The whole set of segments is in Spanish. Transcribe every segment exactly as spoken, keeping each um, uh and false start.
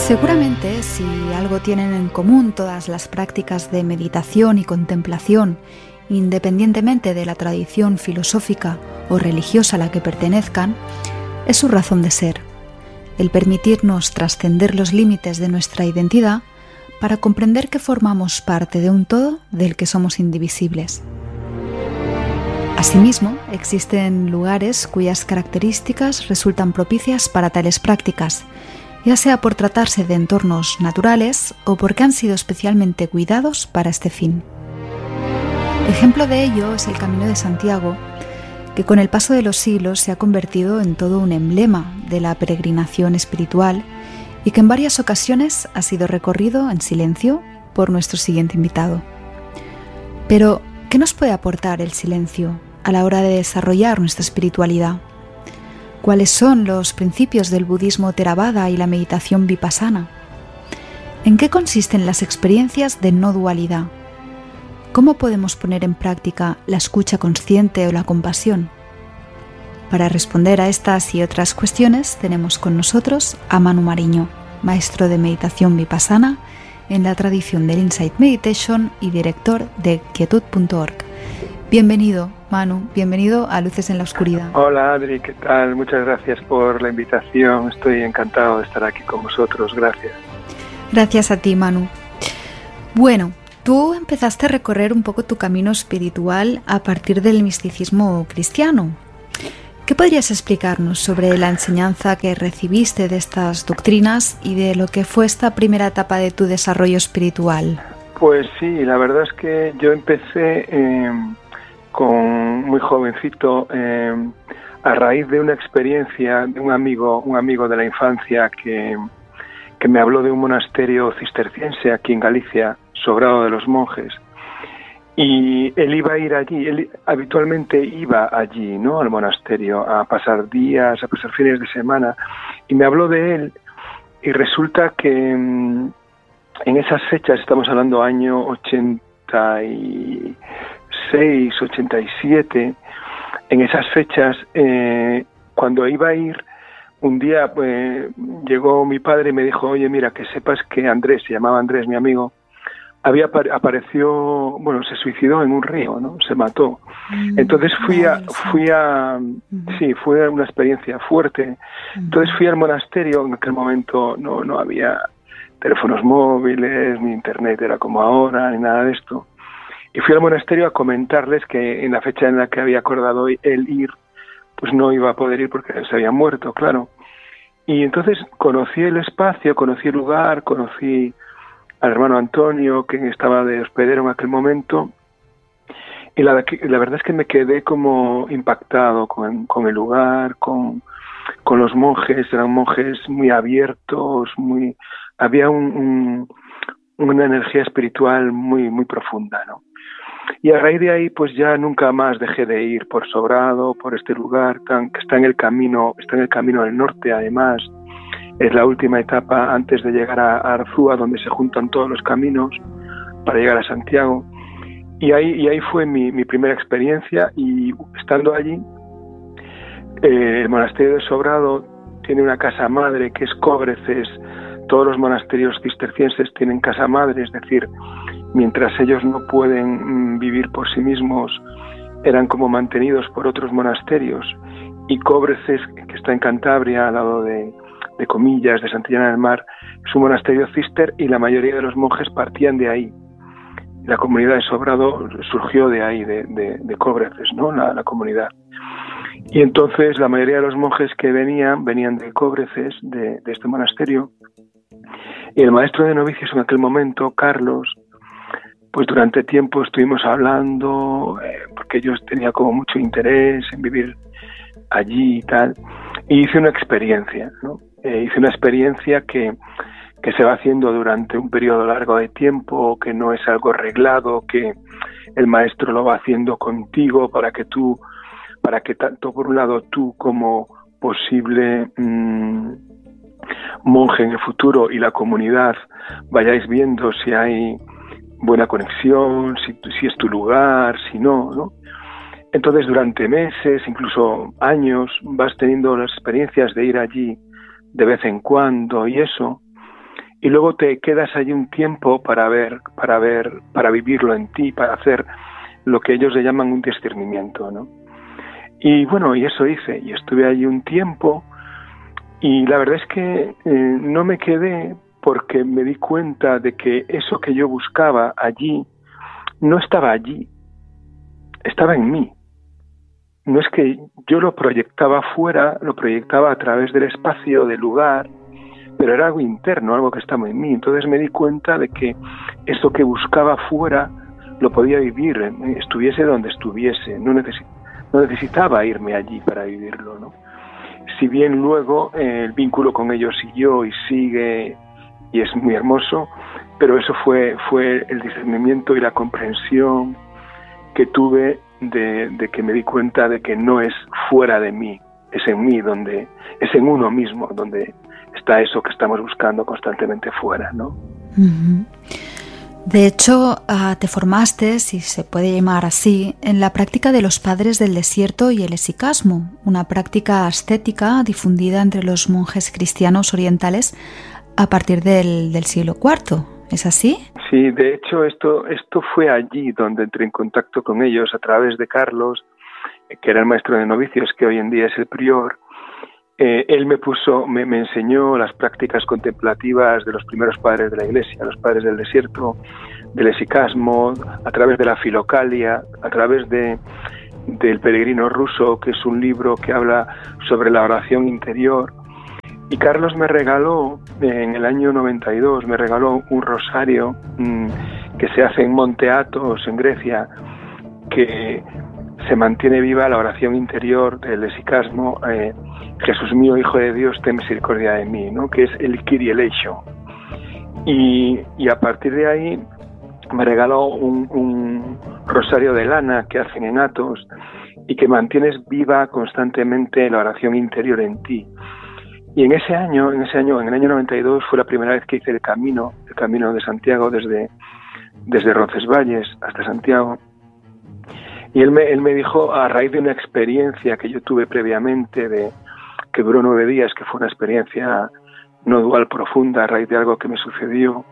Seguramente, si algo tienen en común todas las prácticas de meditación y contemplación, independientemente de la tradición filosófica o religiosa a la que pertenezcan, es su razón de ser, el permitirnos trascender los límites de nuestra identidad para comprender que formamos parte de un todo del que somos indivisibles. Asimismo, existen lugares cuyas características resultan propicias para tales prácticas, ya sea por tratarse de entornos naturales o porque han sido especialmente cuidados para este fin. Ejemplo de ello es el Camino de Santiago, que con el paso de los siglos se ha convertido en todo un emblema de la peregrinación espiritual y que en varias ocasiones ha sido recorrido en silencio por nuestro siguiente invitado. Pero, ¿qué nos puede aportar el silencio a la hora de desarrollar nuestra espiritualidad? ¿Cuáles son los principios del budismo Theravada y la meditación vipassana? ¿En qué consisten las experiencias de no dualidad? ¿Cómo podemos poner en práctica la escucha consciente o la compasión? Para responder a estas y otras cuestiones tenemos con nosotros a Manu Mariño, maestro de meditación vipassana en la tradición del Insight Meditation y director de quietud punto org. Bienvenido, Manu, bienvenido a Luces en la Oscuridad. Hola, Adri, ¿qué tal? Muchas gracias por la invitación. Estoy encantado de estar aquí con vosotros. Gracias. Gracias a ti, Manu. Bueno, tú empezaste a recorrer un poco tu camino espiritual a partir del misticismo cristiano. ¿Qué podrías explicarnos sobre la enseñanza que recibiste de estas doctrinas y de lo que fue esta primera etapa de tu desarrollo espiritual? Pues sí, la verdad es que yo empecé eh, con muy jovencito eh, a raíz de una experiencia de un amigo, un amigo de la infancia que, que me habló de un monasterio cisterciense aquí en Galicia, Sobrado de los Monjes. Y él iba a ir allí, él habitualmente iba allí, ¿no?, al monasterio, a pasar días, a pasar fines de semana, y me habló de él, y resulta que en esas fechas, estamos hablando año ochenta y seis, ochenta y siete, en esas fechas, eh, cuando iba a ir, un día pues, llegó mi padre y me dijo, oye, mira, que sepas que Andrés, se llamaba Andrés, mi amigo, había apareció, bueno, se suicidó en un río, ¿no? Se mató. Entonces fui a, fui a, sí, fue una experiencia fuerte. Entonces fui al monasterio, en aquel momento no, no había teléfonos móviles, ni internet era como ahora, ni nada de esto. Y fui al monasterio a comentarles que en la fecha en la que había acordado él ir, pues no iba a poder ir porque se había muerto, claro. Y entonces conocí el espacio, conocí el lugar, conocí al hermano Antonio, que estaba de hospedero en aquel momento, y la, la verdad es que me quedé como impactado con, con el lugar, con, con los monjes. Eran monjes muy abiertos, muy había un, un, una energía espiritual muy muy profunda, ¿no? Y a raíz de ahí, pues ya nunca más dejé de ir por Sobrado, por este lugar tan que está en el camino, está en el camino del norte, además. Es la última etapa antes de llegar a Arzúa, donde se juntan todos los caminos para llegar a Santiago. Y ahí, y ahí fue mi, mi primera experiencia, y estando allí, eh, el monasterio de Sobrado tiene una casa madre que es Cóbreces. Todos los monasterios cistercienses tienen casa madre, es decir, mientras ellos no pueden mm, vivir por sí mismos, eran como mantenidos por otros monasterios. Y Cóbreces, que está en Cantabria, al lado de de Comillas, de Santillana del Mar, es un monasterio cister, y la mayoría de los monjes partían de ahí. La comunidad de Sobrado surgió de ahí, de, de, de Cóbreces, ¿no?, la, la comunidad. Y entonces la mayoría de los monjes que venían, venían de Cóbreces, de, de este monasterio, y el maestro de novicios en aquel momento, Carlos, pues durante tiempo estuvimos hablando, eh, porque yo tenía como mucho interés en vivir allí y tal, y hice una experiencia, ¿no? Eh, hice una experiencia que, que se va haciendo durante un periodo largo de tiempo, que no es algo arreglado, que el maestro lo va haciendo contigo para que tú, para que tanto por un lado tú como posible mmm, monje en el futuro y la comunidad vayáis viendo si hay buena conexión, si, si es tu lugar, si no, ¿no? Entonces durante meses, incluso años, vas teniendo las experiencias de ir allí de vez en cuando y eso. y luego te quedas allí un tiempo para ver, para ver, para vivirlo en ti, para hacer lo que ellos le llaman un discernimiento, ¿no? Y bueno, y eso hice, y estuve allí un tiempo, y la verdad es que eh, no me quedé porque me di cuenta de que eso que yo buscaba allí no estaba allí, estaba en mí. No es que yo lo proyectaba fuera, lo proyectaba a través del espacio, del lugar, pero era algo interno, algo que estaba en mí. Entonces me di cuenta de que eso que buscaba fuera lo podía vivir, estuviese donde estuviese, no, necesi- no necesitaba irme allí para vivirlo, ¿no? Si bien luego eh, el vínculo con ellos siguió y sigue y es muy hermoso, pero eso fue, fue el discernimiento y la comprensión que tuve de, de que me di cuenta de que no es fuera de mí, es en mí, donde es en uno mismo, donde está eso que estamos buscando constantemente fuera, ¿no? Uh-huh. De hecho, uh, te formaste, si se puede llamar así, en la práctica de los padres del desierto y el esicasmo, una práctica ascética difundida entre los monjes cristianos orientales a partir del, del siglo cuarto. ¿Es así? Sí, de hecho esto, esto fue allí donde entré en contacto con ellos a través de Carlos, que era el maestro de novicios, que hoy en día es el prior. Eh, él me puso, me, me enseñó las prácticas contemplativas de los primeros padres de la Iglesia, los padres del desierto, del esicasmo, a través de la filocalia, a través de del Peregrino Ruso, que es un libro que habla sobre la oración interior. Y Carlos me regaló, en el año noventa y dos, me regaló un rosario mmm, que se hace en Monte Athos, en Grecia, que se mantiene viva la oración interior del esicasmo, eh, Jesús mío, Hijo de Dios, ten misericordia de mí, ¿no? Que es el Kyrie eleison. Y, y a partir de ahí me regaló un, un rosario de lana que hacen en Athos y que mantienes viva constantemente la oración interior en ti. Y en ese año, en ese año, en el año noventa y dos, fue la primera vez que hice el camino, el camino de Santiago desde, desde Roncesvalles hasta Santiago. Y él me, él me dijo, a raíz de una experiencia que yo tuve previamente, de que duró nueve días, que fue una experiencia no dual profunda, a raíz de algo que me sucedió,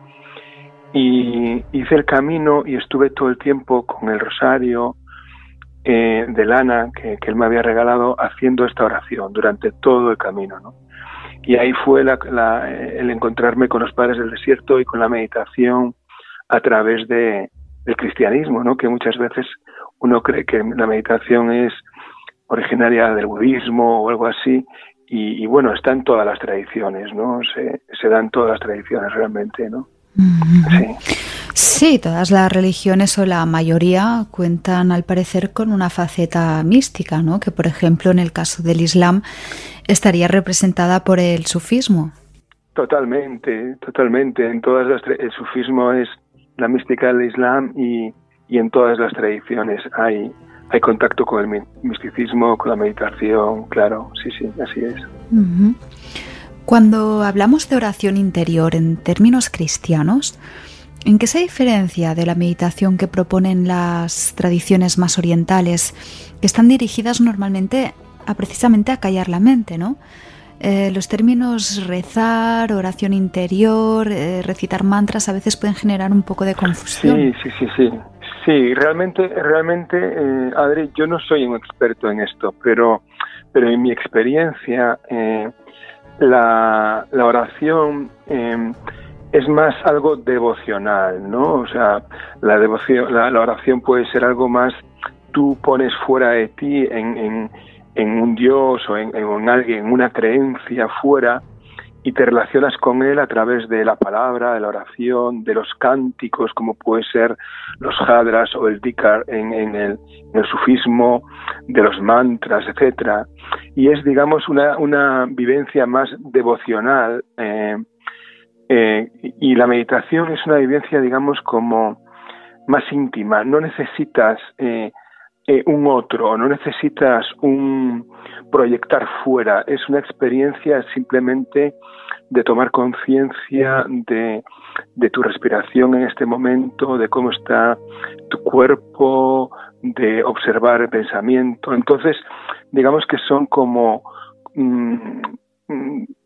y hice el camino y estuve todo el tiempo con el rosario eh, de lana que, que él me había regalado, haciendo esta oración durante todo el camino, ¿no? Y ahí fue la, la, el encontrarme con los padres del desierto y con la meditación a través de, del cristianismo, ¿no? Que muchas veces uno cree que la meditación es originaria del budismo o algo así, y, y bueno, está en todas las tradiciones, ¿no? Se, se dan todas las tradiciones realmente, ¿no? Sí. Sí, todas las religiones o la mayoría cuentan al parecer con una faceta mística, ¿no? Que por ejemplo en el caso del Islam estaría representada por el sufismo. Totalmente, totalmente. En todas las el sufismo es la mística del Islam y, y en todas las tradiciones hay hay contacto con el misticismo, con la meditación, claro, sí, sí, así es. Uh-huh. Cuando hablamos de oración interior en términos cristianos, ¿en qué se diferencia de la meditación que proponen las tradiciones más orientales, que están dirigidas normalmente a precisamente a callar la mente, ¿no? Eh, los términos rezar, oración interior, eh, recitar mantras a veces pueden generar un poco de confusión. Sí, sí, sí, sí. Sí, realmente, realmente, eh, Adri, yo no soy un experto en esto, pero, pero en mi experiencia, eh, la, la oración eh, es más algo devocional, ¿no? O sea, la devoción, la, la oración puede ser algo más, tú pones fuera de ti en, en, en un Dios o en, en alguien, en una creencia fuera, y te relacionas con él a través de la palabra, de la oración, de los cánticos, como puede ser los hadras o el dhikr en, en, el, en el sufismo, de los mantras, etcétera. Y es, digamos, una, una vivencia más devocional. Eh, eh, y la meditación es una vivencia, digamos, como más íntima. No necesitas eh, eh, un otro, no necesitas un proyectar fuera. Es una experiencia simplemente de tomar conciencia de, de tu respiración en este momento, de cómo está tu cuerpo, de observar el pensamiento. Entonces, digamos que son como, mmm,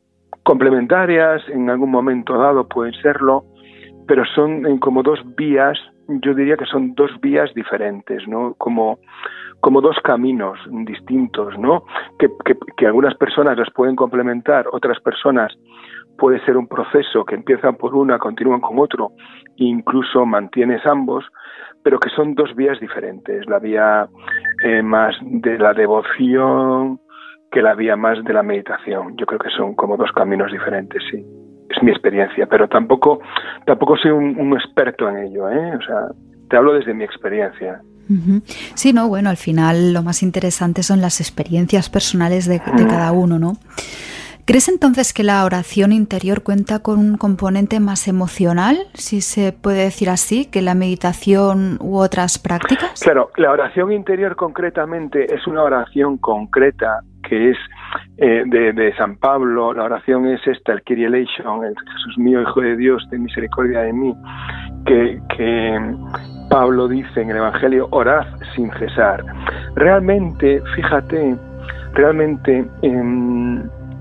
complementarias, en algún momento dado pueden serlo, pero son como dos vías, yo diría que son dos vías diferentes, ¿no? Como, como dos caminos distintos, ¿no? Que, que, que algunas personas las pueden complementar, otras personas puede ser un proceso que empiezan por una, continúan con otro, e incluso mantienes ambos, pero que son dos vías diferentes, la vía eh, más de la devoción que la vía más de la meditación. Yo creo que son como dos caminos diferentes, sí. Es mi experiencia, pero tampoco tampoco soy un, un experto en ello, ¿eh? O sea, te hablo desde mi experiencia. Uh-huh. Sí, no, bueno, al final lo más interesante son las experiencias personales de, de uh-huh. cada uno, ¿no? ¿Crees entonces que la oración interior cuenta con un componente más emocional, si se puede decir así, que la meditación u otras prácticas? Claro, la oración interior concretamente es una oración concreta que es eh, de, de San Pablo. La oración es esta, el Kyrie eleison, el Jesús mío, Hijo de Dios, ten misericordia de mí, que, que Pablo dice en el Evangelio, orad sin cesar. Realmente, fíjate, realmente... Eh,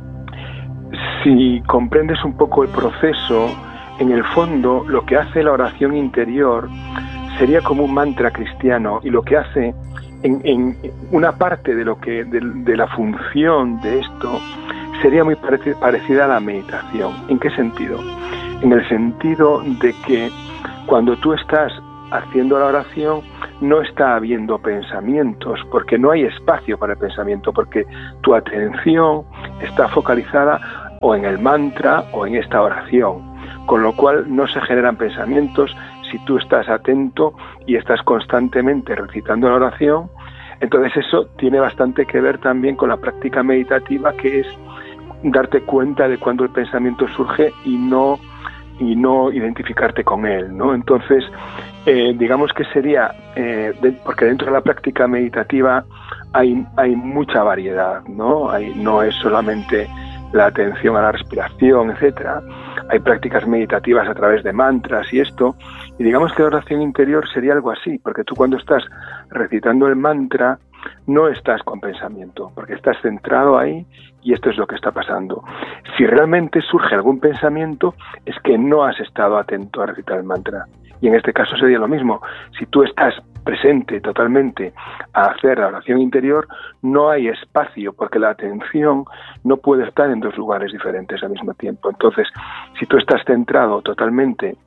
si comprendes un poco el proceso, en el fondo lo que hace la oración interior sería como un mantra cristiano, y lo que hace en, en una parte de lo que de, de la función de esto sería muy parec- parecida a la meditación. ¿En qué sentido? En el sentido de que cuando tú estás haciendo la oración no está habiendo pensamientos, porque no hay espacio para el pensamiento, porque tu atención está focalizada o en el mantra o en esta oración, con lo cual no se generan pensamientos. Si tú estás atento y estás constantemente recitando la oración, entonces eso tiene bastante que ver también con la práctica meditativa, que es darte cuenta de cuando el pensamiento surge y no y no identificarte con él, ¿no? Entonces, eh, digamos que sería, eh, de, porque dentro de la práctica meditativa hay, hay mucha variedad, ¿no? Hay, no es solamente la atención a la respiración, etcétera. Hay prácticas meditativas a través de mantras y esto, y digamos que la oración interior sería algo así, porque tú cuando estás recitando el mantra no estás con pensamiento, porque estás centrado ahí y esto es lo que está pasando. Si realmente surge algún pensamiento, es que no has estado atento a recitar el mantra. Y en este caso sería lo mismo. Si tú estás presente totalmente a hacer la oración interior, no hay espacio, porque la atención no puede estar en dos lugares diferentes al mismo tiempo. Entonces, si tú estás centrado totalmente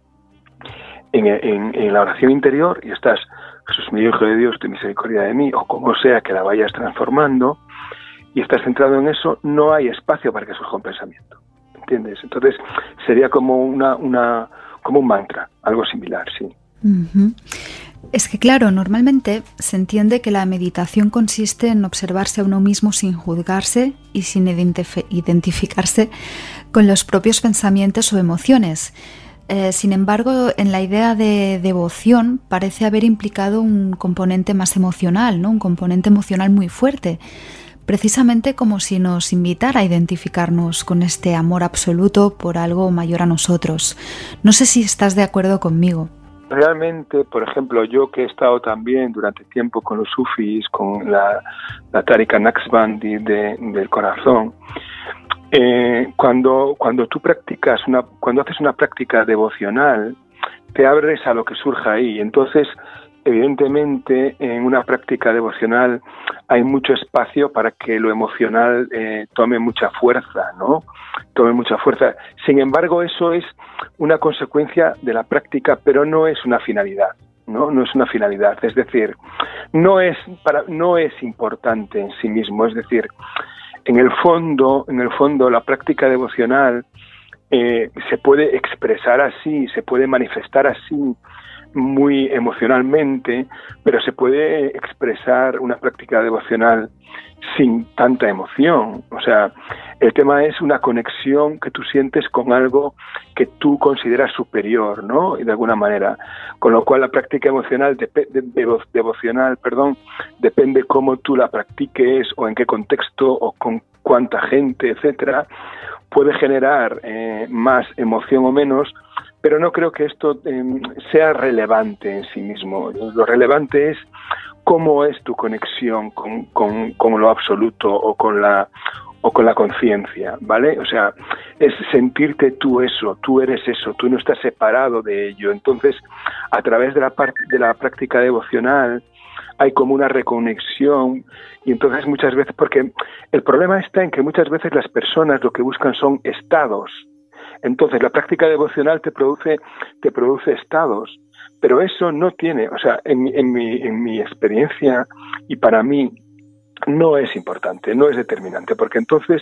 en, en, en la oración interior y estás, Jesús mío, Hijo de Dios, ten misericordia de mí, o como sea que la vayas transformando, y estás centrado en eso, no hay espacio para que surja un pensamiento, ¿entiendes? Entonces sería como una, una como un mantra, algo similar, sí. Uh-huh. Es que claro, normalmente se entiende que la meditación consiste en observarse a uno mismo sin juzgarse y sin identif- identificarse con los propios pensamientos o emociones. Eh, sin embargo, en la idea de devoción parece haber implicado un componente más emocional, ¿no? Un componente emocional muy fuerte, precisamente como si nos invitara a identificarnos con este amor absoluto por algo mayor a nosotros. No sé si estás de acuerdo conmigo. Realmente, por ejemplo, yo que he estado también durante tiempo con los sufis, con la, la Tariqa Naqshbandi de, del corazón, eh, cuando, cuando tú practicas, una, cuando haces una práctica devocional, te abres a lo que surja ahí. Entonces, evidentemente, en una práctica devocional hay mucho espacio para que lo emocional eh, tome mucha fuerza, ¿no? Tome mucha fuerza. Sin embargo, eso es una consecuencia de la práctica, pero no es una finalidad, ¿no? No es una finalidad. Es decir, no es para, no es importante en sí mismo. Es decir, en el fondo, en el fondo, la práctica devocional eh, se puede expresar así, se puede manifestar así, muy emocionalmente, pero se puede expresar una práctica devocional sin tanta emoción. O sea, el tema es una conexión que tú sientes con algo que tú consideras superior, ¿no? Y de alguna manera, con lo cual la práctica emocional de, de, de, devocional, perdón, depende cómo tú la practiques o en qué contexto o con cuánta gente, etcétera, puede generar eh, más emoción o menos. Pero no creo que esto eh, sea relevante en sí mismo. Lo relevante es cómo es tu conexión con, con, con lo absoluto o con la o con la conciencia, ¿vale? O sea, es sentirte tú eso, tú eres eso, tú no estás separado de ello. Entonces, a través de la, de la práctica devocional hay como una reconexión, y entonces muchas veces, porque el problema está en que muchas veces las personas lo que buscan son estados. Entonces, la práctica devocional te produce, te produce estados, pero eso no tiene, o sea, en, en, mi, en mi experiencia y para mí, no es importante, no es determinante, porque entonces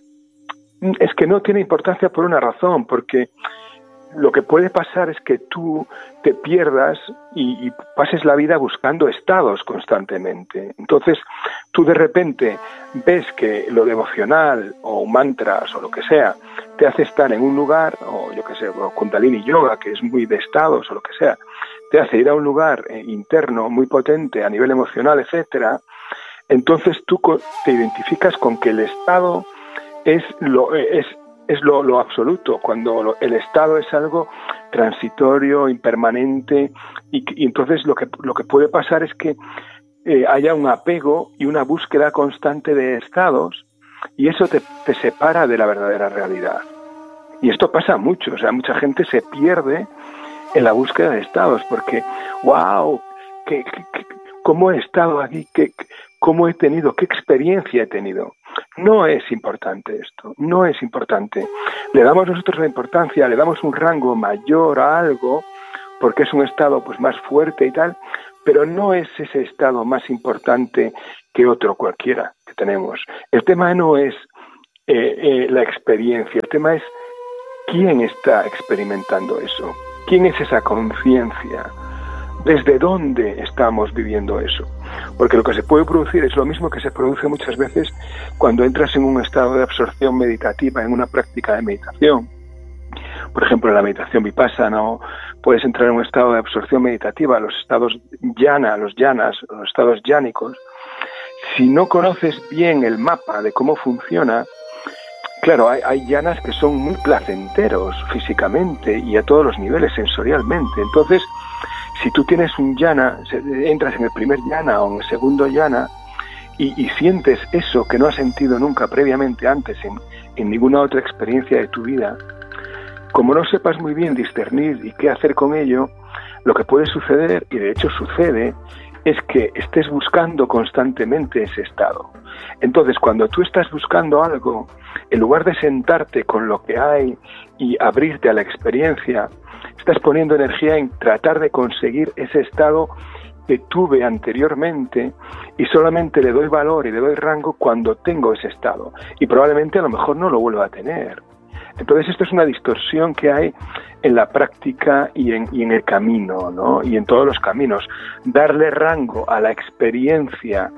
es que no tiene importancia por una razón, porque lo que puede pasar es que tú te pierdas y, y pases la vida buscando estados constantemente. Entonces tú de repente ves que lo devocional o mantras o lo que sea te hace estar en un lugar, o yo que sé, o Kundalini Yoga, que es muy de estados o lo que sea, te hace ir a un lugar eh, interno muy potente a nivel emocional, etcétera. Entonces tú te identificas con que el estado es lo es es lo, lo absoluto, cuando lo, el estado es algo transitorio, impermanente, y, y entonces lo que lo que puede pasar es que eh, haya un apego y una búsqueda constante de estados, y eso te, te separa de la verdadera realidad. Y esto pasa mucho, o sea, mucha gente se pierde en la búsqueda de estados, porque wow, que, que, cómo he estado aquí, que cómo he tenido, qué experiencia he tenido. No es importante esto, no es importante. Le damos nosotros la importancia, le damos un rango mayor a algo, porque es un estado pues más fuerte y tal, pero no es ese estado más importante que otro cualquiera que tenemos. El tema no es eh, eh, la experiencia, el tema es quién está experimentando eso, quién es esa conciencia. ¿Desde dónde estamos viviendo eso? Porque lo que se puede producir es lo mismo que se produce muchas veces cuando entras en un estado de absorción meditativa, en una práctica de meditación. Por ejemplo, en la meditación vipassana, ¿no? Puedes entrar en un estado de absorción meditativa, los estados yana, los yanas, los estados yánicos. Si no conoces bien el mapa de cómo funciona, claro, hay, hay yanas que son muy placenteros físicamente y a todos los niveles sensorialmente. Entonces, si tú tienes un yana, entras en el primer yana o en el segundo yana y, y sientes eso que no has sentido nunca previamente antes en, en ninguna otra experiencia de tu vida, como no sepas muy bien discernir y qué hacer con ello, lo que puede suceder, y de hecho sucede, es que estés buscando constantemente ese estado. Entonces, cuando tú estás buscando algo, en lugar de sentarte con lo que hay y abrirte a la experiencia, estás poniendo energía en tratar de conseguir ese estado que tuve anteriormente, y solamente le doy valor y le doy rango cuando tengo ese estado, y probablemente a lo mejor no lo vuelva a tener. Entonces esto es una distorsión que hay en la práctica y en, y en el camino, ¿no? Y en todos los caminos. Darle rango a la experiencia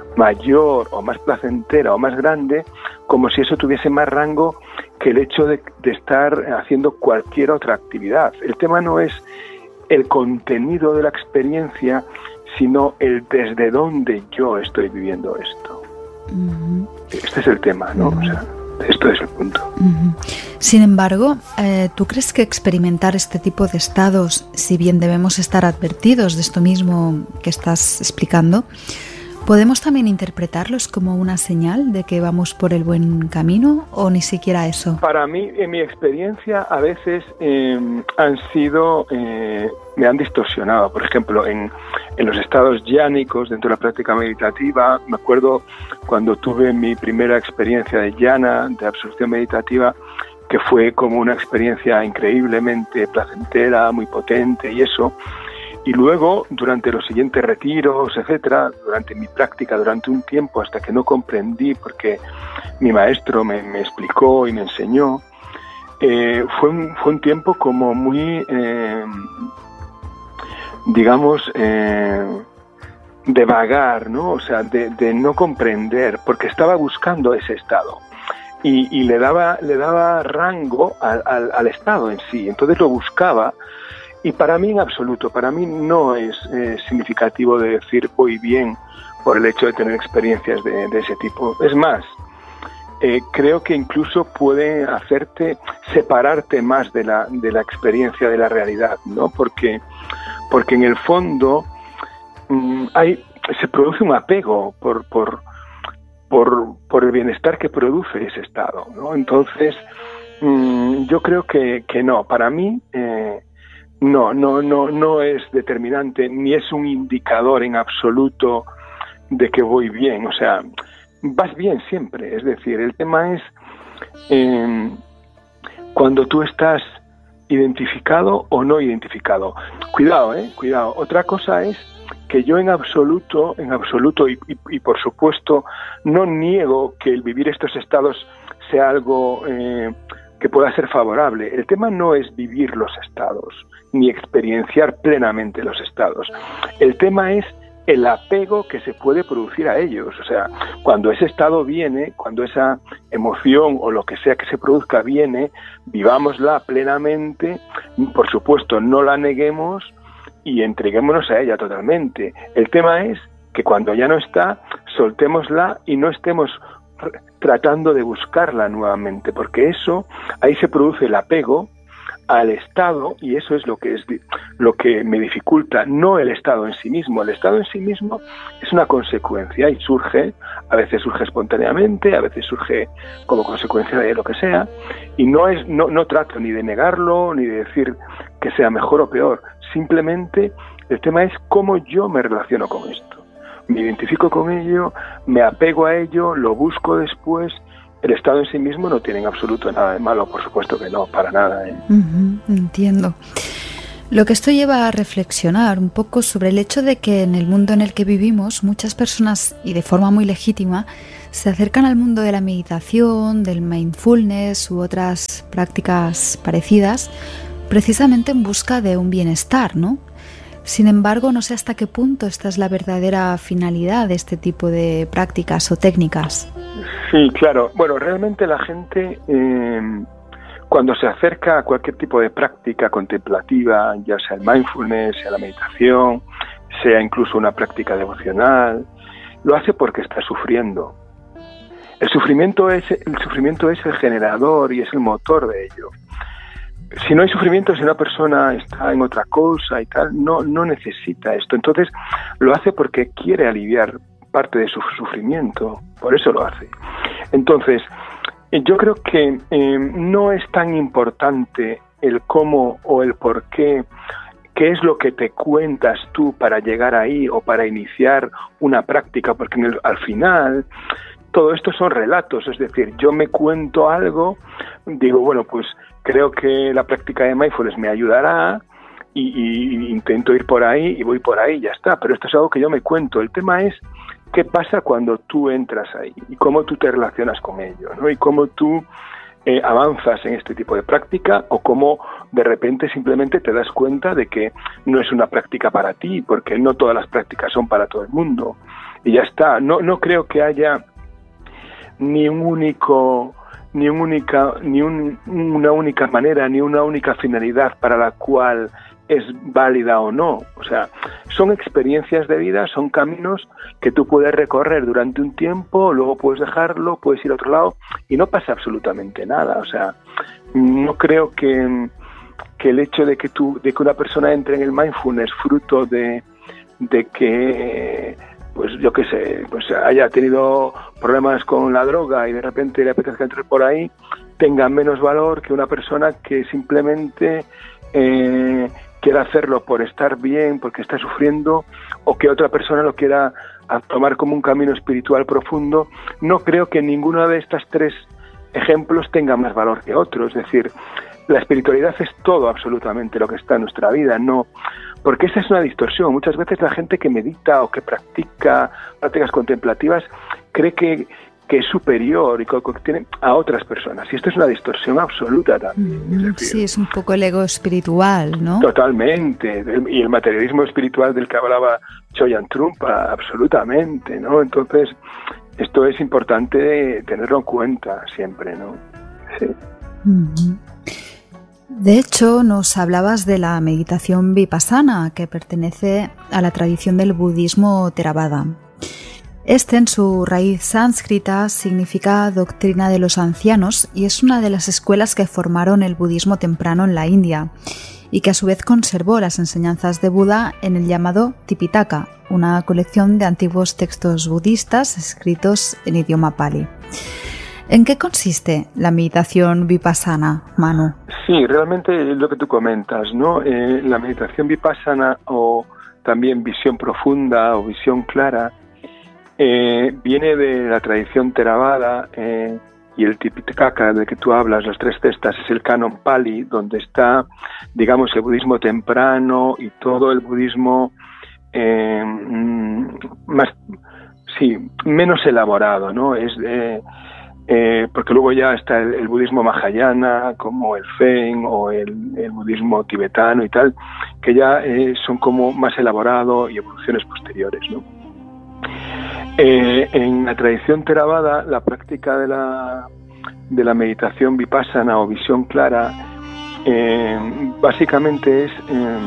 mayor o más placentera o más grande, como si eso tuviese más rango que el hecho de, de estar haciendo cualquier otra actividad. El tema no es el contenido de la experiencia, sino el desde dónde yo estoy viviendo esto. Uh-huh. Este es el tema, ¿no? Uh-huh. O sea, esto es el punto. Uh-huh. Sin embargo, eh, ¿tú crees que experimentar este tipo de estados, si bien debemos estar advertidos de esto mismo que estás explicando, podemos también interpretarlos como una señal de que vamos por el buen camino, o ni siquiera eso? Para mí, en mi experiencia, a veces eh, han sido, eh, me han distorsionado. Por ejemplo, en, en los estados yánicos, dentro de la práctica meditativa, me acuerdo cuando tuve mi primera experiencia de yana, de absorción meditativa, que fue como una experiencia increíblemente placentera, muy potente y eso. Y luego, durante los siguientes retiros, etcétera, durante mi práctica, durante un tiempo, hasta que no comprendí, porque mi maestro me, me explicó y me enseñó, eh, fue, un, fue un tiempo como muy, eh, digamos, eh, de vagar, ¿no? O sea, de, de no comprender, porque estaba buscando ese estado. Y, y le daba, le daba rango al, al, al estado en sí. Entonces lo buscaba. Y para mí en absoluto, para mí no es eh, significativo de decir voy bien por el hecho de tener experiencias de, de ese tipo. Es más, eh, creo que incluso puede hacerte separarte más de la, de la experiencia de la realidad, ¿no? Porque, porque en el fondo mmm, hay, se produce un apego por, por, por, por el bienestar que produce ese estado, ¿no? Entonces, mmm, yo creo que, que no, para mí eh, no, no, no, no es determinante, ni es un indicador en absoluto de que voy bien, o sea, vas bien siempre, es decir, el tema es eh, cuando tú estás identificado o no identificado. Cuidado, eh, cuidado. Otra cosa es que yo en absoluto, en absoluto y, y, y por supuesto no niego que el vivir estos estados sea algo eh, que pueda ser favorable. El tema no es vivir los estados ni experienciar plenamente los estados. El tema es el apego que se puede producir a ellos. O sea, cuando ese estado viene, cuando esa emoción o lo que sea que se produzca viene, vivámosla plenamente, por supuesto no la neguemos y entreguémonos a ella totalmente. El tema es que cuando ya no está, soltémosla y no estemos tratando de buscarla nuevamente, porque eso, ahí se produce el apego al estado, y eso es lo que es lo que me dificulta, no el estado en sí mismo. El estado en sí mismo es una consecuencia y surge, a veces surge espontáneamente, a veces surge como consecuencia de lo que sea, y no es no, no trato ni de negarlo ni de decir que sea mejor o peor, simplemente el tema es cómo yo me relaciono con esto. Me identifico con ello, me apego a ello, lo busco después. El estado en sí mismo no tiene en absoluto nada de malo, por supuesto que no, para nada, ¿eh? Uh-huh, entiendo. Lo que esto lleva a reflexionar un poco sobre el hecho de que en el mundo en el que vivimos muchas personas, y de forma muy legítima, se acercan al mundo de la meditación, del mindfulness u otras prácticas parecidas, precisamente en busca de un bienestar, ¿no? Sin embargo, no sé hasta qué punto esta es la verdadera finalidad de este tipo de prácticas o técnicas. Sí, claro. Bueno, realmente la gente eh, cuando se acerca a cualquier tipo de práctica contemplativa, ya sea el mindfulness, sea la meditación, sea incluso una práctica devocional, lo hace porque está sufriendo. El sufrimiento es el sufrimiento es el generador y es el motor de ello. Si no hay sufrimiento, si una persona está en otra cosa y tal, no, no necesita esto. Entonces lo hace porque quiere aliviar parte de su sufrimiento, por eso lo hace. Entonces, yo creo que eh, no es tan importante el cómo o el por qué, qué es lo que te cuentas tú para llegar ahí o para iniciar una práctica, porque en el, al final todo esto son relatos, es decir, yo me cuento algo, digo, bueno, pues creo que la práctica de mindfulness me ayudará y, y intento ir por ahí y voy por ahí y ya está, pero esto es algo que yo me cuento. El tema es qué pasa cuando tú entras ahí y cómo tú te relacionas con ello, ¿no? Y cómo tú eh, avanzas en este tipo de práctica o cómo de repente simplemente te das cuenta de que no es una práctica para ti, porque no todas las prácticas son para todo el mundo y ya está. No, no creo que haya ni un único ni un única ni un, una única manera ni una única finalidad para la cual es válida o no. O sea, son experiencias de vida, son caminos que tú puedes recorrer durante un tiempo, luego puedes dejarlo, puedes ir a otro lado y no pasa absolutamente nada. O sea, no creo que, que el hecho de que tú de que una persona entre en el mindfulness fruto de de que pues yo qué sé, pues haya tenido problemas con la droga y de repente le apetezca entrar por ahí, tenga menos valor que una persona que simplemente eh, quiera hacerlo por estar bien, porque está sufriendo, o que otra persona lo quiera tomar como un camino espiritual profundo. No creo que ninguno de estos tres ejemplos tenga más valor que otro. Es decir, la espiritualidad es todo absolutamente lo que está en nuestra vida, no... Porque esa es una distorsión. Muchas veces la gente que medita o que practica prácticas contemplativas cree que, que es superior y que, que tiene a otras personas. Y esto es una distorsión absoluta también. Mm, es decir, sí, es un poco el ego espiritual, ¿no? Totalmente. Y el materialismo espiritual del que hablaba Choyan Trungpa, absolutamente, ¿no? Entonces, esto es importante tenerlo en cuenta siempre, ¿no? Sí. Mm-hmm. De hecho, nos hablabas de la meditación vipassana, que pertenece a la tradición del budismo Theravada. Este, en su raíz sánscrita, significa doctrina de los ancianos y es una de las escuelas que formaron el budismo temprano en la India y que a su vez conservó las enseñanzas de Buda en el llamado Tipitaka, una colección de antiguos textos budistas escritos en idioma pali. ¿En qué consiste la meditación vipassana, Manu? Sí, realmente es lo que tú comentas, ¿no? Eh, la meditación vipassana o también visión profunda o visión clara eh, viene de la tradición Theravada eh, y el Tipitaka del que tú hablas, los tres cestas, es el canon pali, donde está, digamos, el budismo temprano y todo el budismo eh, más, sí, menos elaborado, ¿no? Es eh, Eh, porque luego ya está el, el budismo mahayana, como el Zen o el, el budismo tibetano y tal, que ya eh, son como más elaborados y evoluciones posteriores, ¿no? Eh, en la tradición Theravada, la práctica de la, de la meditación vipassana o visión clara, eh, básicamente es, eh,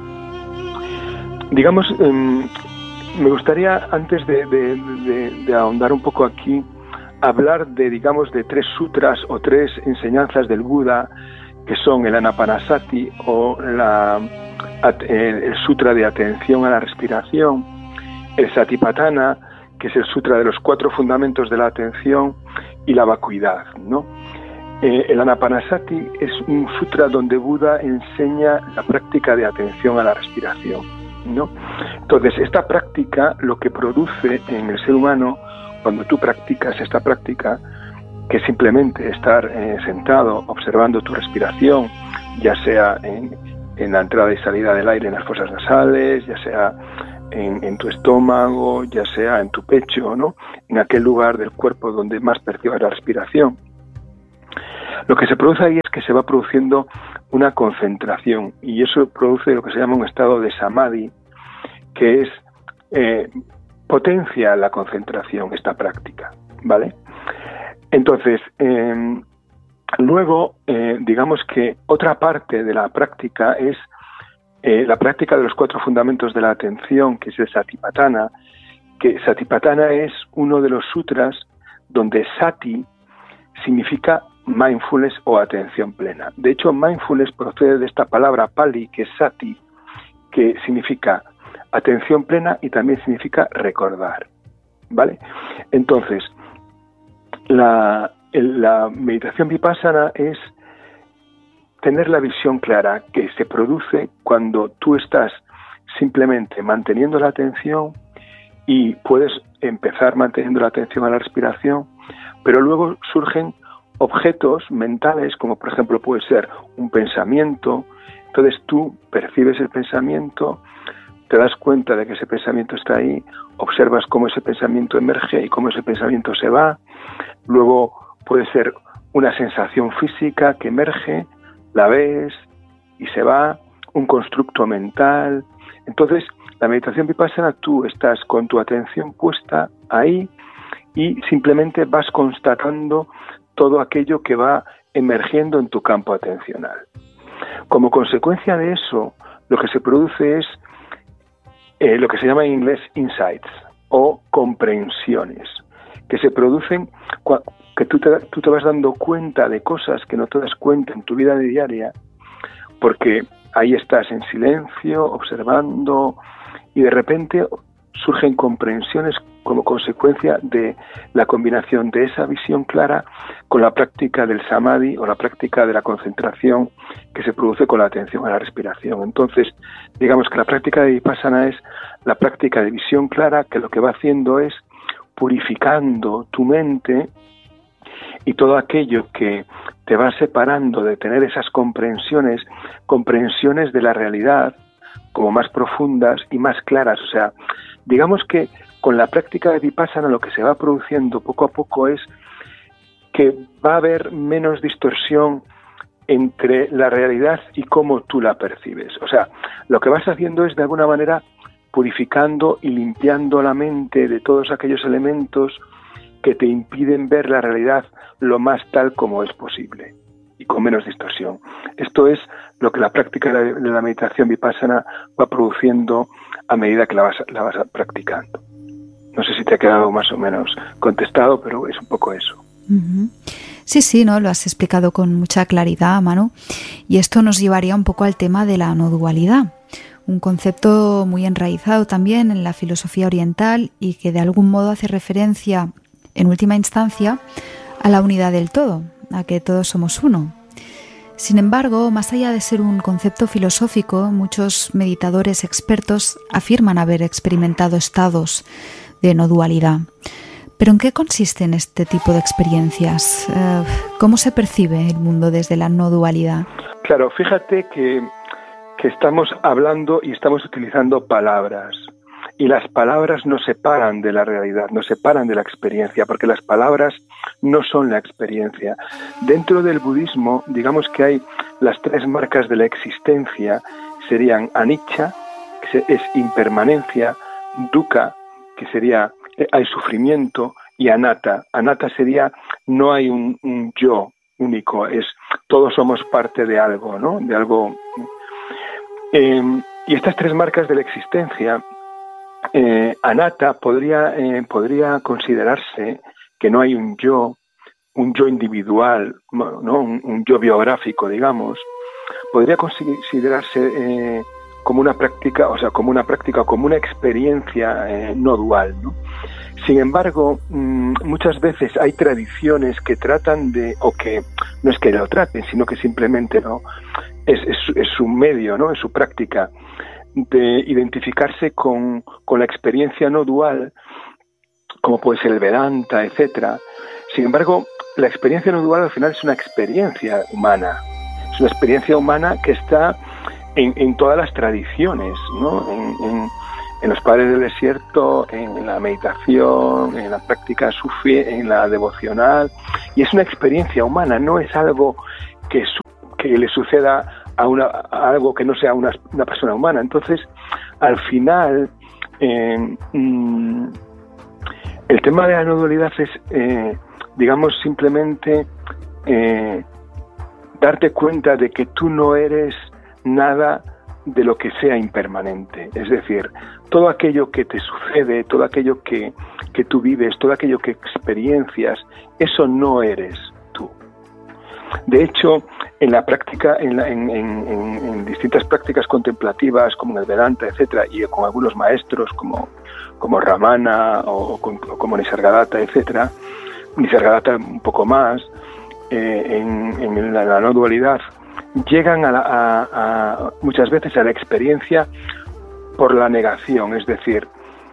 digamos, eh, me gustaría, antes de, de, de, de ahondar un poco aquí, hablar de, digamos, de tres sutras o tres enseñanzas del Buda, que son el Anapanasati o la, el sutra de atención a la respiración, el Satipatthana, que es el sutra de los cuatro fundamentos de la atención, y la vacuidad, ¿no? Eh, el Anapanasati es un sutra donde Buda enseña la práctica de atención a la respiración, ¿no? Entonces, esta práctica lo que produce en el ser humano, cuando tú practicas esta práctica, que es simplemente estar eh, sentado observando tu respiración, ya sea en, en la entrada y salida del aire en las fosas nasales, ya sea en, en tu estómago, ya sea en tu pecho, ¿no? En aquel lugar del cuerpo donde más percibas la respiración. Lo que se produce ahí es que se va produciendo una concentración, y eso produce lo que se llama un estado de samadhi, que es eh, potencia la concentración, esta práctica, ¿vale? Entonces, eh, luego, eh, digamos que otra parte de la práctica es eh, la práctica de los cuatro fundamentos de la atención, que es el Satipatthana, que Satipatthana es uno de los sutras donde Sati significa mindfulness o atención plena. De hecho, mindfulness procede de esta palabra pali, que es Sati, que significa atención plena y también significa recordar, ¿vale? Entonces, la, la meditación vipassana es tener la visión clara que se produce cuando tú estás simplemente manteniendo la atención, y puedes empezar manteniendo la atención a la respiración, pero luego surgen objetos mentales, como por ejemplo puede ser un pensamiento. Entonces tú percibes el pensamiento, te das cuenta de que ese pensamiento está ahí, observas cómo ese pensamiento emerge y cómo ese pensamiento se va. Luego puede ser una sensación física que emerge, la ves y se va, un constructo mental. Entonces, la meditación vipassana, tú estás con tu atención puesta ahí y simplemente vas constatando todo aquello que va emergiendo en tu campo atencional. Como consecuencia de eso, lo que se produce es Eh, lo que se llama en inglés insights o comprensiones, que se producen, que tú te, tú te vas dando cuenta de cosas que no te das cuenta en tu vida diaria, porque ahí estás en silencio, observando, y de repente surgen comprensiones como consecuencia de la combinación de esa visión clara con la práctica del samadhi o la práctica de la concentración que se produce con la atención a la respiración. Entonces, digamos que la práctica de vipassana es la práctica de visión clara, que lo que va haciendo es purificando tu mente y todo aquello que te va separando de tener esas comprensiones, comprensiones de la realidad como más profundas y más claras. O sea, digamos que con la práctica de vipassana lo que se va produciendo poco a poco es que va a haber menos distorsión entre la realidad y cómo tú la percibes. O sea, lo que vas haciendo es de alguna manera purificando y limpiando la mente de todos aquellos elementos que te impiden ver la realidad lo más tal como es posible y con menos distorsión. Esto es lo que la práctica de la meditación vipassana va produciendo a medida que la vas, la vas practicando. No sé si te ha quedado más o menos contestado, pero es un poco eso. Uh-huh. Sí, sí, ¿no? Lo has explicado con mucha claridad, Manu. Y esto nos llevaría un poco al tema de la no dualidad, un concepto muy enraizado también en la filosofía oriental y que de algún modo hace referencia, en última instancia, a la unidad del todo, a que todos somos uno. Sin embargo, más allá de ser un concepto filosófico, muchos meditadores expertos afirman haber experimentado estados de no dualidad. ¿Pero en qué consisten este tipo de experiencias? ¿Cómo se percibe el mundo desde la no dualidad? Claro, fíjate que, que estamos hablando y estamos utilizando palabras. Y las palabras nos separan de la realidad, nos separan de la experiencia, porque las palabras no son la experiencia. Dentro del budismo, digamos que hay las tres marcas de la existencia, serían anicca, que es impermanencia, dukkha, que sería hay sufrimiento, y anatta. Anatta sería no hay un, un yo único, es todos somos parte de algo, ¿no? De algo. Eh, y estas tres marcas de la existencia, eh, anatta podría eh, podría considerarse que no hay un yo, un yo individual, ¿no? Un, un yo biográfico, digamos. Podría considerarse eh, como una práctica, o sea, como una práctica, como una experiencia eh, no dual, ¿no? Sin embargo, mmm, muchas veces hay tradiciones que tratan de, o que no es que lo traten, sino que simplemente no es, es, es su medio, ¿no? Es su práctica de identificarse con, con la experiencia no dual, como puede ser el Vedanta, etcétera. Sin embargo, la experiencia no dual al final es una experiencia humana, es una experiencia humana que está en, en todas las tradiciones, ¿no? En, en, en los padres del desierto, en la meditación, en la práctica sufí, en la devocional, y es una experiencia humana, no es algo que, su, que le suceda a, una, a algo que no sea una, una persona humana. Entonces, al final, eh, mm, el tema de la no dualidad es, eh, digamos, simplemente eh, darte cuenta de que tú no eres nada de lo que sea impermanente. Es decir, todo aquello que te sucede, todo aquello que, que tú vives, todo aquello que experiencias, eso no eres tú. De hecho, en la práctica, en, la, en, en, en distintas prácticas contemplativas, como en el Vedanta, etcétera, y con algunos maestros como, como Ramana o, o como Nisargadatta, etcétera, Nisargadatta un poco más, eh, en, en la, la no dualidad, llegan a, la, a, a muchas veces a la experiencia por la negación, es decir,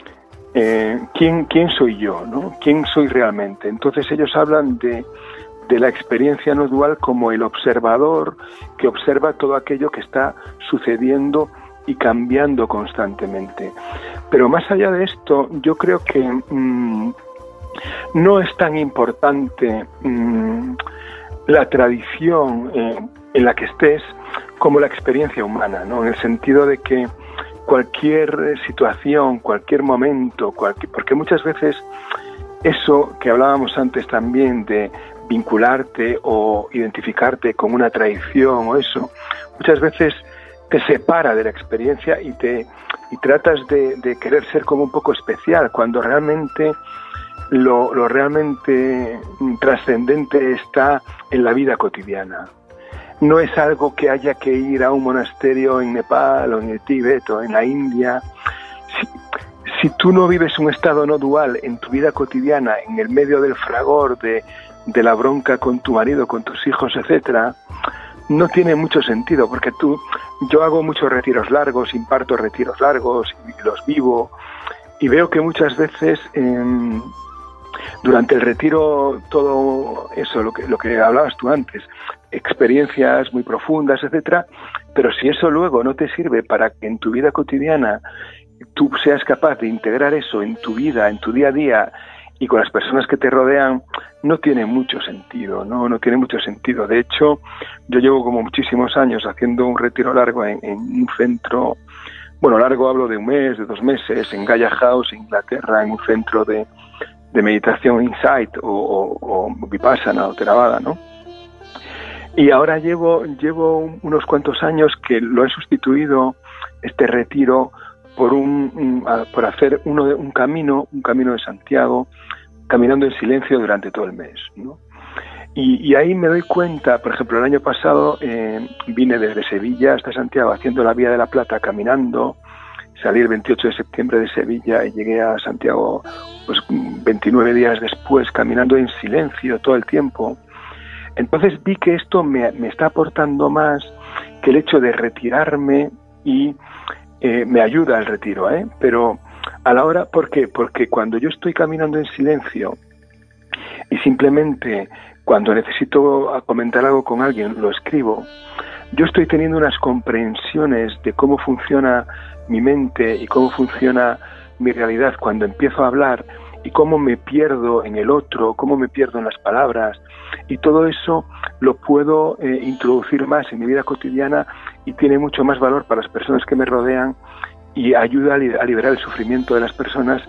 eh, ¿quién, quién soy yo, ¿no? ¿Quién soy realmente? Entonces ellos hablan de, de la experiencia no dual como el observador que observa todo aquello que está sucediendo y cambiando constantemente. Pero más allá de esto, yo creo que mmm, no es tan importante mmm, la tradición eh, en la que estés como la experiencia humana, ¿no? En el sentido de que cualquier situación, cualquier momento, cualquier, porque muchas veces eso que hablábamos antes también de vincularte o identificarte con una tradición o eso, muchas veces te separa de la experiencia y te y tratas de, de querer ser como un poco especial, cuando realmente lo, lo realmente trascendente está en la vida cotidiana. No es algo que haya que ir a un monasterio en Nepal o en el Tíbet o en la India. Si, si tú no vives un estado no dual en tu vida cotidiana, en el medio del fragor, de, de la bronca con tu marido, con tus hijos, etcétera, no tiene mucho sentido, porque tú, yo hago muchos retiros largos, imparto retiros largos y los vivo, y veo que muchas veces eh, durante el retiro todo eso, lo que, lo que hablabas tú antes, experiencias muy profundas, etcétera, pero si eso luego no te sirve para que en tu vida cotidiana tú seas capaz de integrar eso en tu vida, en tu día a día y con las personas que te rodean, no tiene mucho sentido, no, no tiene mucho sentido. De hecho, yo llevo como muchísimos años haciendo un retiro largo en, en un centro, bueno, largo hablo de un mes, de dos meses, en Gaia House, Inglaterra, en un centro de, de meditación Insight o, o, o Vipassana o Theravada, ¿no? Y ahora llevo, llevo unos cuantos años que lo he sustituido, este retiro, por un, un por hacer uno de, un camino, un camino de Santiago, caminando en silencio durante todo el mes, ¿no? Y, y ahí me doy cuenta, por ejemplo, el año pasado eh, vine desde Sevilla hasta Santiago haciendo la Vía de la Plata, caminando. Salí el veintiocho de septiembre de Sevilla y llegué a Santiago pues veintinueve días después, caminando en silencio todo el tiempo. Entonces vi que esto me, me está aportando más que el hecho de retirarme y eh, me ayuda el retiro, ¿eh? Pero a la hora, ¿por qué? Porque cuando yo estoy caminando en silencio y simplemente cuando necesito comentar algo con alguien lo escribo, yo estoy teniendo unas comprensiones de cómo funciona mi mente y cómo funciona mi realidad cuando empiezo a hablar y cómo me pierdo en el otro, cómo me pierdo en las palabras, y todo eso lo puedo eh, introducir más en mi vida cotidiana y tiene mucho más valor para las personas que me rodean y ayuda a, li- a liberar el sufrimiento de las personas.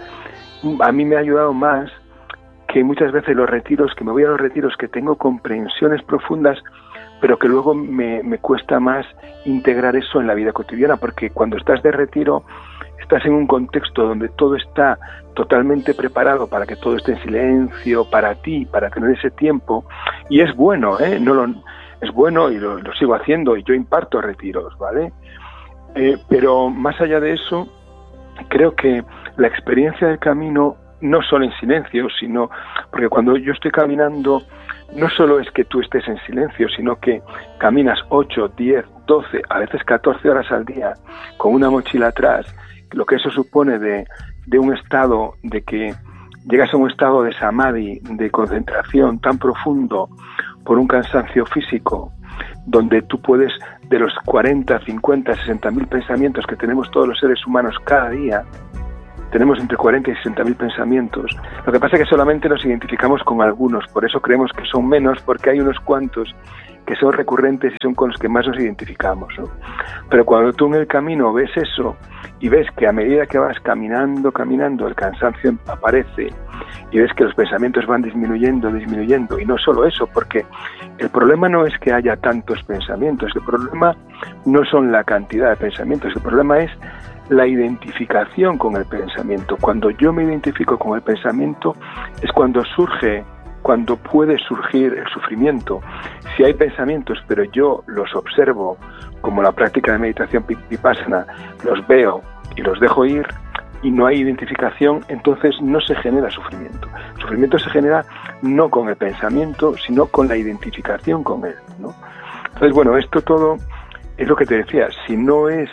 A mí me ha ayudado más que muchas veces los retiros, que me voy a los retiros, que tengo comprensiones profundas, pero que luego me, me cuesta más integrar eso en la vida cotidiana, porque cuando estás de retiro, estás en un contexto donde todo está totalmente preparado para que todo esté en silencio, para ti, para tener ese tiempo, y es bueno, ¿eh? No lo, es bueno y lo, lo sigo haciendo, y yo imparto retiros, ¿vale? Eh, pero más allá de eso, creo que la experiencia del camino, no solo en silencio, sino, porque cuando yo estoy caminando, no solo es que tú estés en silencio, sino que caminas ocho, diez, doce, a veces catorce horas al día con una mochila atrás, lo que eso supone de, de un estado, de que llegas a un estado de samadhi, de concentración tan profundo por un cansancio físico, donde tú puedes, de los cuarenta, cincuenta, sesenta mil pensamientos que tenemos todos los seres humanos cada día, tenemos entre cuarenta y sesenta mil pensamientos. Lo que pasa es que solamente nos identificamos con algunos, por eso creemos que son menos, porque hay unos cuantos que son recurrentes y son con los que más nos identificamos, ¿no? Pero cuando tú en el camino ves eso y ves que a medida que vas caminando, caminando, el cansancio aparece y ves que los pensamientos van disminuyendo, disminuyendo, y no solo eso, porque el problema no es que haya tantos pensamientos, el problema no son la cantidad de pensamientos, el problema es la identificación con el pensamiento. Cuando yo me identifico con el pensamiento es cuando surge, cuando puede surgir el sufrimiento. Si hay pensamientos, pero yo los observo, como la práctica de meditación vipassana, los veo y los dejo ir, y no hay identificación, entonces no se genera sufrimiento. El sufrimiento se genera no con el pensamiento, sino con la identificación con él, ¿no? Entonces, bueno, esto todo es lo que te decía, si no es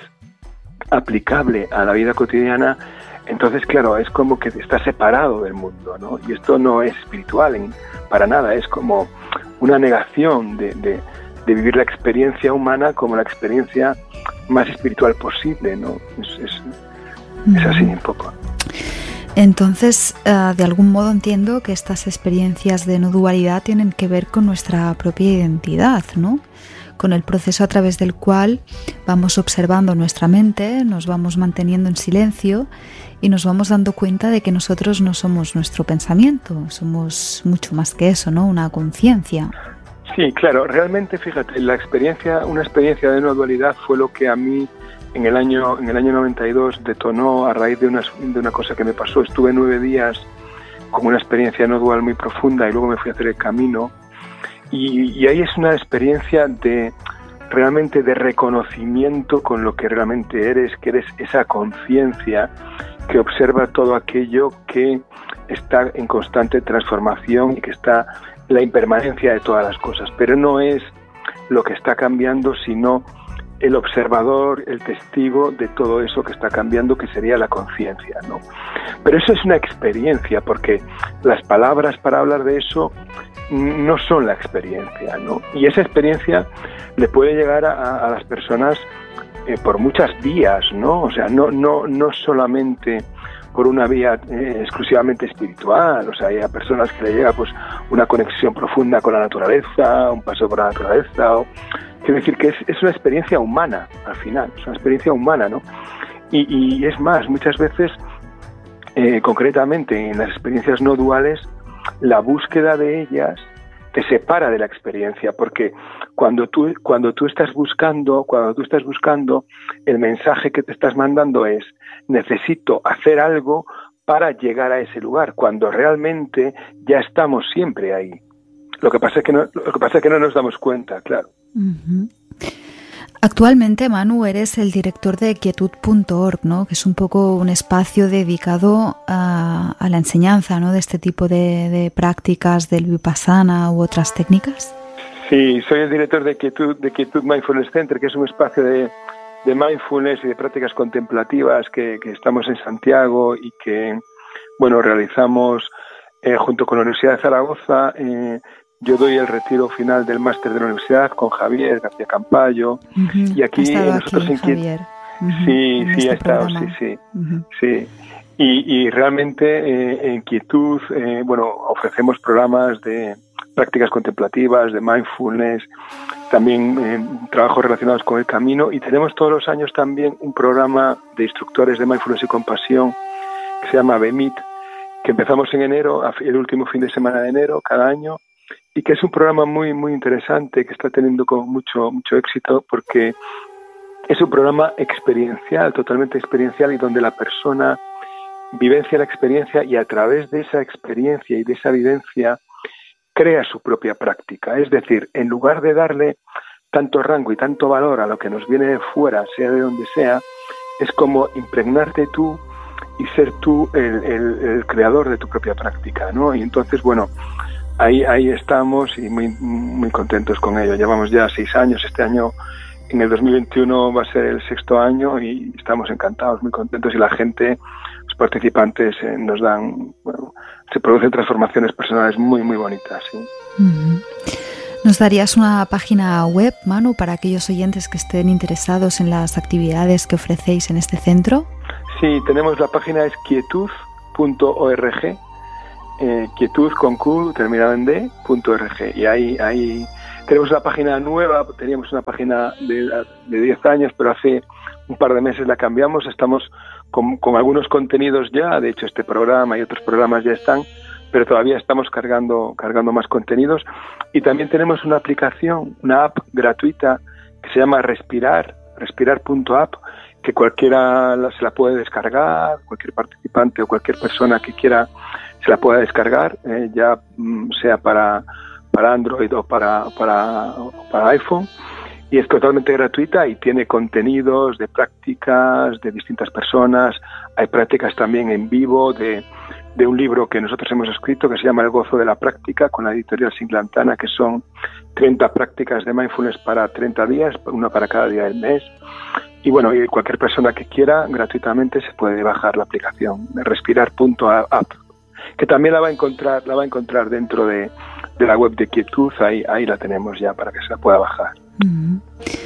aplicable a la vida cotidiana, entonces claro, es como que está separado del mundo, ¿no? Y esto no es espiritual en, para nada, es como una negación de, de, de vivir la experiencia humana como la experiencia más espiritual posible, ¿no? Es, es, es así un poco. Entonces, uh, de algún modo entiendo que estas experiencias de no dualidad tienen que ver con nuestra propia identidad, ¿no? Con el proceso a través del cual vamos observando nuestra mente, nos vamos manteniendo en silencio y nos vamos dando cuenta de que nosotros no somos nuestro pensamiento, somos mucho más que eso, ¿no? Una conciencia. Sí, claro, realmente, fíjate, la experiencia, una experiencia de no dualidad fue lo que a mí en el año en el año noventa y dos detonó a raíz de una, de una cosa que me pasó. Estuve nueve días con una experiencia no dual muy profunda y luego me fui a hacer el camino. Y, y ahí es una experiencia de realmente de reconocimiento con lo que realmente eres, que eres esa conciencia que observa todo aquello que está en constante transformación y que está la impermanencia de todas las cosas, pero no es lo que está cambiando, sino el observador, el testigo de todo eso que está cambiando, que sería la conciencia, ¿no? Pero eso es una experiencia, porque las palabras para hablar de eso no son la experiencia, ¿no? Y esa experiencia le puede llegar a, a las personas eh, por muchas vías, ¿no? O sea, no, no, no solamente por una vía eh, exclusivamente espiritual. O sea, hay a personas que le llega pues una conexión profunda con la naturaleza, un paso por la naturaleza. O, quiero decir que es, es una experiencia humana, al final, es una experiencia humana, ¿no? Y, y es más, muchas veces, eh, concretamente en las experiencias no duales, la búsqueda de ellas te separa de la experiencia, porque cuando tú cuando tú estás buscando, cuando tú estás buscando, el mensaje que te estás mandando es: necesito hacer algo para llegar a ese lugar, cuando realmente ya estamos siempre ahí. Lo que pasa es que no, lo que pasa es que no nos damos cuenta, claro. Uh-huh. Actualmente, Manu, eres el director de quietud punto org, ¿no? Que es un poco un espacio dedicado a, a la enseñanza, ¿no? De este tipo de, de prácticas del Vipassana u otras técnicas. Sí, soy el director de Quietud, de Quietud Mindfulness Center, que es un espacio de, de mindfulness y de prácticas contemplativas que, que estamos en Santiago y que, bueno, realizamos eh, junto con la Universidad de Zaragoza. Eh, Yo doy el retiro final del máster de la universidad con Javier García Campayo. Uh-huh. Y aquí nosotros aquí, en Javier. Uh-huh. Sí, en sí, este ha estado, programa. sí, sí. Uh-huh. sí. Y, y realmente eh, en Quietud, eh, bueno, ofrecemos programas de prácticas contemplativas, de mindfulness, también eh, trabajos relacionados con el camino, y tenemos todos los años también un programa de instructores de mindfulness y compasión que se llama B M I T, que empezamos en enero, el último fin de semana de enero, cada año, y que es un programa muy muy interesante que está teniendo con mucho mucho éxito porque es un programa experiencial, totalmente experiencial, y donde la persona vivencia la experiencia y a través de esa experiencia y de esa vivencia crea su propia práctica. Es decir, en lugar de darle tanto rango y tanto valor a lo que nos viene de fuera, sea de donde sea, es como impregnarte tú y ser tú el, el, el creador de tu propia práctica, ¿no? Y entonces, bueno, Ahí, ahí estamos y muy, muy contentos con ello. Llevamos ya seis años. Este año, en el dos mil veintiuno, va a ser el sexto año y estamos encantados, muy contentos. Y la gente, los participantes, eh, nos dan, bueno, se producen transformaciones personales muy, muy bonitas. ¿Sí? Uh-huh. ¿Nos darías una página web, Manu, para aquellos oyentes que estén interesados en las actividades que ofrecéis en este centro? Sí, tenemos la página es quietud punto org. Eh, quietud con Q terminado en D punto org, y ahí ahí tenemos una página nueva. Teníamos una página de, de diez años, pero hace un par de meses la cambiamos. Estamos con, con algunos contenidos ya, de hecho este programa y otros programas ya están, pero todavía estamos cargando cargando más contenidos. Y también tenemos una aplicación, una app gratuita que se llama Respirar, respirar punto app, que cualquiera se la puede descargar, cualquier participante o cualquier persona que quiera se la pueda descargar, eh, ya mm, sea para, para Android o para, para, para iPhone, y es totalmente gratuita y tiene contenidos de prácticas de distintas personas. Hay prácticas también en vivo de, de un libro que nosotros hemos escrito que se llama El gozo de la práctica, con la editorial Singlantana, que son treinta prácticas de mindfulness para treinta días, una para cada día del mes. Y bueno, y cualquier persona que quiera gratuitamente se puede bajar la aplicación respirar punto app, que también la va a encontrar, la va a encontrar dentro de, de la web de Quietud. Ahí, ahí la tenemos ya para que se la pueda bajar. Mm.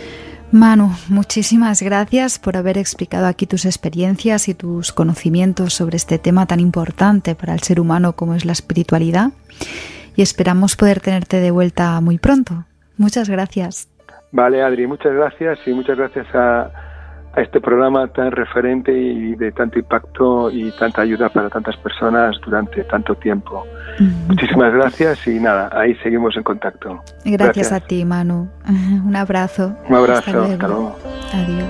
Manu, muchísimas gracias por haber explicado aquí tus experiencias y tus conocimientos sobre este tema tan importante para el ser humano como es la espiritualidad, y esperamos poder tenerte de vuelta muy pronto. Muchas gracias. Vale, Adri, muchas gracias, y muchas gracias a, a este programa tan referente y de tanto impacto y tanta ayuda para tantas personas durante tanto tiempo. Mm-hmm. Muchísimas gracias y nada, ahí seguimos en contacto. Gracias, gracias. A ti, Manu. Un abrazo. Un abrazo. Hasta luego. Hasta luego. Adiós.